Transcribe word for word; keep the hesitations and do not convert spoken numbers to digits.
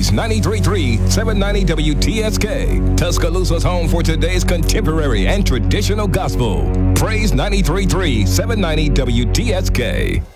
Praise ninety-three point three, seven ninety W T S K, Tuscaloosa's home for today's contemporary and traditional gospel. Praise ninety-three point three, seven ninety W T S K.